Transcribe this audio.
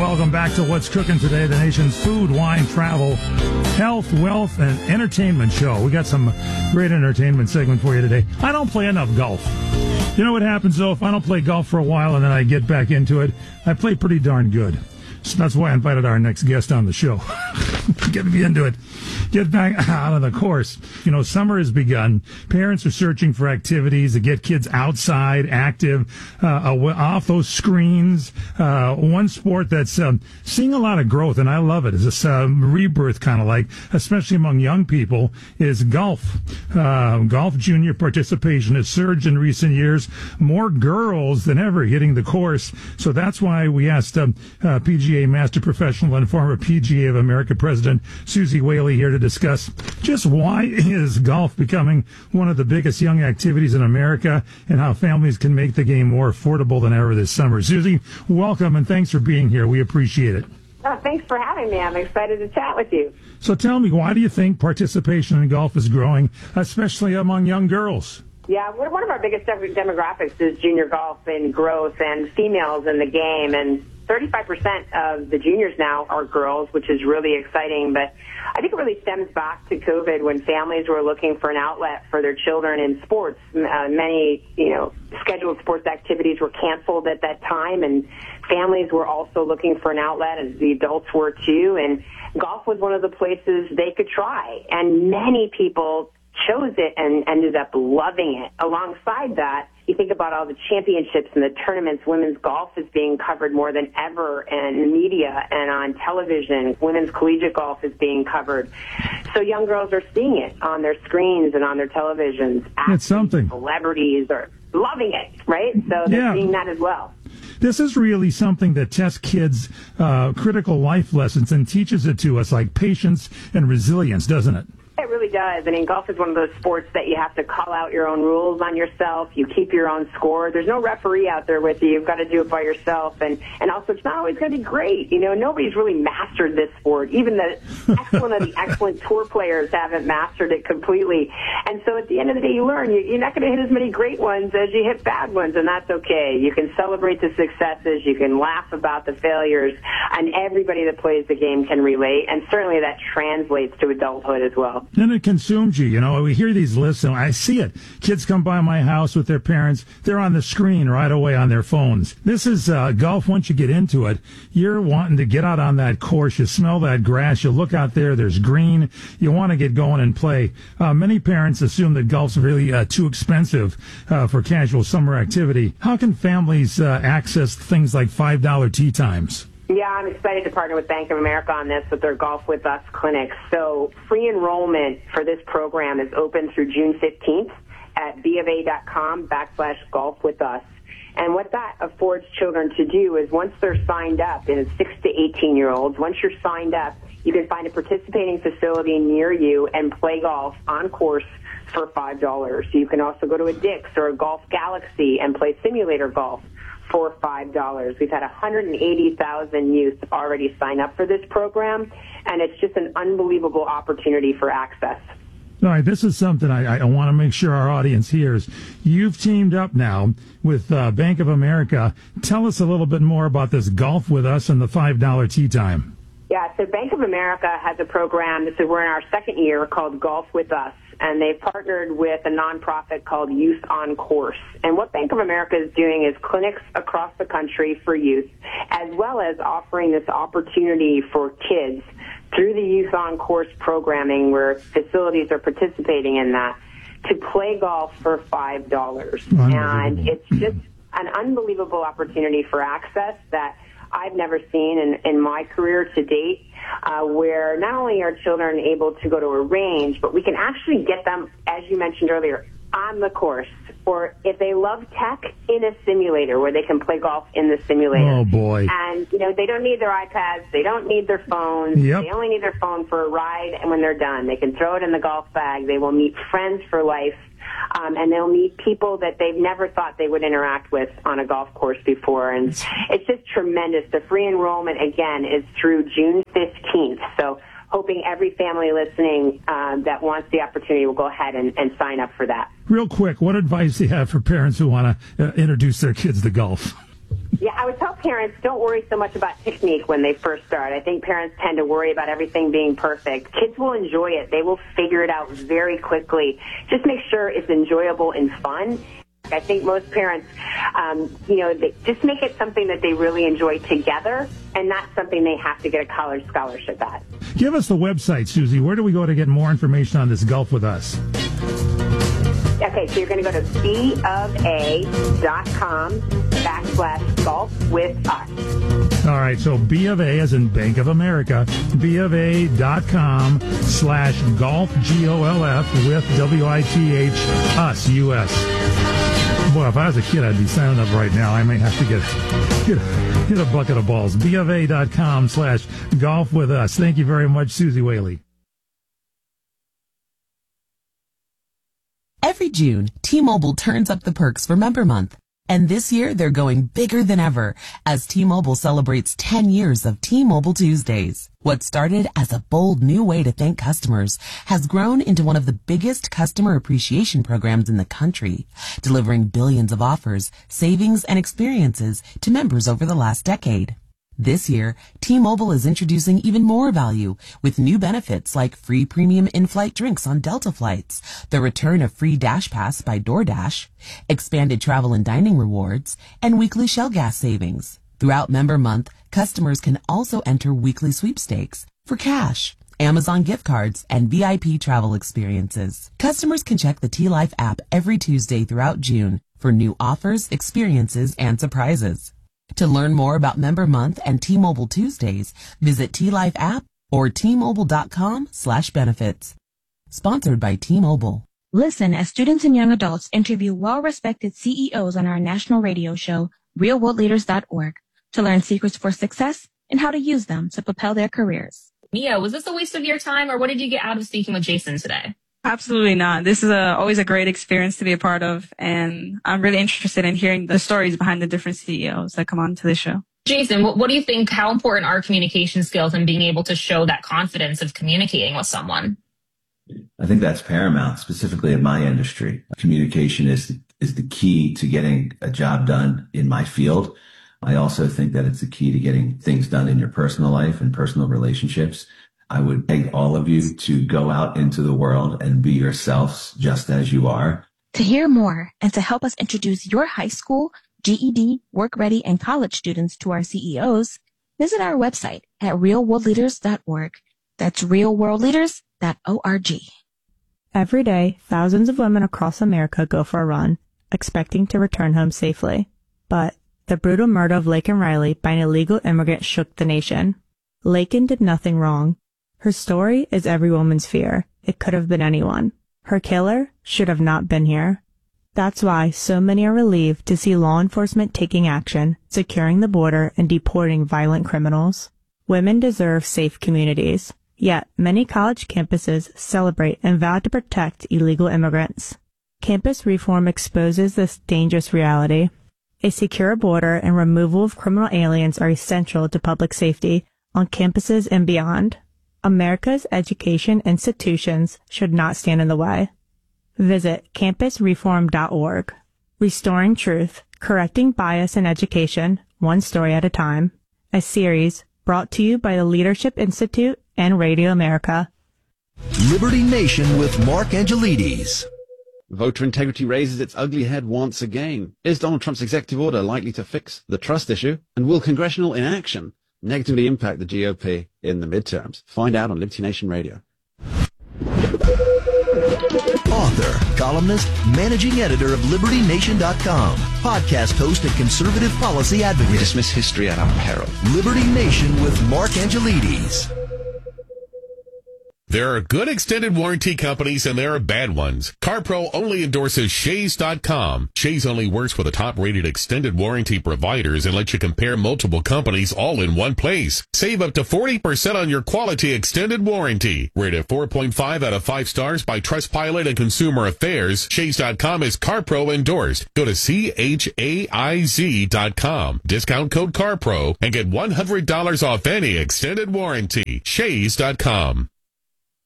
welcome back to What's Cooking Today, the nation's food, wine, travel, health, wealth, and entertainment show. We got some great entertainment segment for you today. I don't play enough golf. You know what happens, though? If I don't play golf for a while and then I get back into it, I play pretty darn good. So that's why I invited our next guest on the show. Get me into it. Get back out on the course. You know, summer has begun. Parents are searching for activities to get kids outside, active, off those screens. One sport that's seeing a lot of growth, and I love it, is this rebirth kind of like, especially among young people, is golf. Golf junior participation has surged in recent years. More girls than ever hitting the course. So that's why we asked PGA Master Professional and former PGA of America President Susie Whaley here to discuss just why is golf becoming one of the biggest young activities in America and how families can make the game more affordable than ever this summer. Susie, welcome and thanks for being here. We appreciate it. Thanks for having me. I'm excited to chat with you. So tell me, why do you think participation in golf is growing, especially among young girls? Yeah, one of our biggest demographics is junior golf and growth and females in the game, and 35% of the juniors now are girls, which is really exciting. But I think it really stems back to COVID when families were looking for an outlet for their children in sports. Many, scheduled sports activities were canceled at that time, and families were also looking for an outlet, as the adults were too. And golf was one of the places they could try, and many people chose it and ended up loving it. Alongside that, you think about all the championships and the tournaments. Women's golf is being covered more than ever in the media and on television. Women's collegiate golf is being covered. So young girls are seeing it on their screens and on their televisions. It's something. Celebrities are loving it, right? So they're seeing that as well. This is really something that tests kids' critical life lessons and teaches it to us, like patience and resilience, doesn't it? It really does. I mean, golf is one of those sports that you have to call out your own rules on yourself. You keep your own score. There's no referee out there with you. You've got to do it by yourself. And also, it's not always going to be great. Nobody's really mastered this sport. Even the excellent of the excellent tour players haven't mastered it completely. And so at the end of the day, you learn. You're not going to hit as many great ones as you hit bad ones, and that's okay. You can celebrate the successes. You can laugh about the failures. And everybody that plays the game can relate. And certainly that translates to adulthood as well. Then it consumes you. We hear these lists, and I see it. Kids come by my house with their parents. They're on the screen right away on their phones. This is golf. Once you get into it, you're wanting to get out on that course. You smell that grass. You look out there. There's green. You want to get going and play. Many parents assume that golf's really too expensive for casual summer activity. How can families access things like $5 tee times? Yeah, I'm excited to partner with Bank of America on this with their Golf With Us clinics. So free enrollment for this program is open through June 15th at bofa.com/golfwithus. And what that affords children to do is once they're signed up, and it's 6 to 18-year-olds, once you're signed up, you can find a participating facility near you and play golf on course for $5. You can also go to a Dick's or a Golf Galaxy and play simulator golf for $5. We've had 180,000 youth already sign up for this program, and it's just an unbelievable opportunity for access. All right, this is something I want to make sure our audience hears. You've teamed up now with Bank of America. Tell us a little bit more about this Golf With Us and the $5 tee time. Yeah, so Bank of America has a program. We're in our second year called Golf With Us, and they've partnered with a nonprofit called Youth on Course. And what Bank of America is doing is clinics across the country for youth, as well as offering this opportunity for kids through the Youth on Course programming, where facilities are participating in that, to play golf for $5. And it's just an unbelievable opportunity for access that I've never seen in my career to date, where not only are children able to go to a range, but we can actually get them, as you mentioned earlier, on the course, or if they love tech, in a simulator where they can play golf in the simulator. Oh, boy. And, they don't need their iPads. They don't need their phones. Yep. They only need their phone for a ride, and when they're done, they can throw it in the golf bag. They will meet friends for life. And they'll meet people that they've never thought they would interact with on a golf course before. And it's just tremendous. The free enrollment, again, is through June 15th. So hoping every family listening that wants the opportunity will go ahead and sign up for that. Real quick, what advice do you have for parents who want to introduce their kids to golf? Yeah, I would tell parents, don't worry so much about technique when they first start. I think parents tend to worry about everything being perfect. Kids will enjoy it. They will figure it out very quickly. Just make sure it's enjoyable and fun. I think most parents, they just make it something that they really enjoy together and not something they have to get a college scholarship at. Give us the website, Susie. Where do we go to get more information on this Golf with Us? Okay, so you're going to go to BofA.com/golf with us. All right, so B of A as in Bank of America, BofA.com/golf, GOLF with WITH, us, US. Boy, if I was a kid, I'd be signing up right now. I may have to get a bucket of balls. BofA.com/golf with us. Thank you very much, Susie Whaley. Every June, T-Mobile turns up the perks for Member Month. And this year, they're going bigger than ever as T-Mobile celebrates 10 years of T-Mobile Tuesdays. What started as a bold new way to thank customers has grown into one of the biggest customer appreciation programs in the country, delivering billions of offers, savings, and experiences to members over the last decade. This year, T-Mobile is introducing even more value with new benefits like free premium in-flight drinks on Delta flights, the return of free Dash Pass by DoorDash, expanded travel and dining rewards, and weekly Shell gas savings. Throughout Member Month, customers can also enter weekly sweepstakes for cash, Amazon gift cards, and VIP travel experiences. Customers can check the T-Life app every Tuesday throughout June for new offers, experiences, and surprises. To learn more about Member Month and T-Mobile Tuesdays, visit T-Life app or T-Mobile.com/benefits. Sponsored by T-Mobile. Listen as students and young adults interview well-respected CEOs on our national radio show, realworldleaders.org, to learn secrets for success and how to use them to propel their careers. Mia, was this a waste of your time, or what did you get out of speaking with Jason today? Absolutely not. This is always a great experience to be a part of, and I'm really interested in hearing the stories behind the different CEOs that come on to this show. Jason, what do you think, how important are communication skills and being able to show that confidence of communicating with someone? I think that's paramount, specifically in my industry. Communication is the key to getting a job done in my field. I also think that it's the key to getting things done in your personal life and personal relationships. I would beg all of you to go out into the world and be yourselves just as you are. To hear more and to help us introduce your high school, GED, work-ready, and college students to our CEOs, visit our website at realworldleaders.org. That's realworldleaders.org. Every day, thousands of women across America go for a run, expecting to return home safely. But the brutal murder of Laken Riley by an illegal immigrant shook the nation. Laken did nothing wrong. Her story is every woman's fear. It could have been anyone. Her killer should have not been here. That's why so many are relieved to see law enforcement taking action, securing the border, and deporting violent criminals. Women deserve safe communities. Yet, many college campuses celebrate and vow to protect illegal immigrants. Campus reform exposes this dangerous reality. A secure border and removal of criminal aliens are essential to public safety on campuses and beyond. America's education institutions should not stand in the way. Visit campusreform.org. Restoring Truth, Correcting Bias in Education, One Story at a Time. A series brought to you by the Leadership Institute and Radio America. Liberty Nation with Mark Angelides. Voter integrity raises its ugly head once again. Is Donald Trump's executive order likely to fix the trust issue? And will congressional inaction negatively impact the GOP in the midterms? Find out on Liberty Nation Radio. Author, columnist, managing editor of LibertyNation.com, podcast host and conservative policy advocate. We dismiss history at our peril. Liberty Nation with Mark Angelides. There are good extended warranty companies and there are bad ones. CarPro only endorses Shays.com. Shays only works with the top-rated extended warranty providers and lets you compare multiple companies all in one place. Save up to 40% on your quality extended warranty. Rated 4.5 out of 5 stars by Trustpilot and Consumer Affairs. Shays.com is CarPro endorsed. Go to CHAIZ.com. Discount code CarPro and get $100 off any extended warranty. Shays.com.